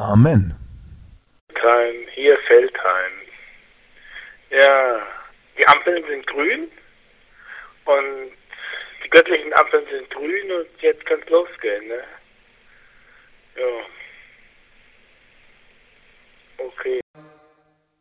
Amen. Hier Feldheim. Ja, die Ampeln sind grün und die göttlichen Ampeln sind grün und jetzt kann's losgehen, ne?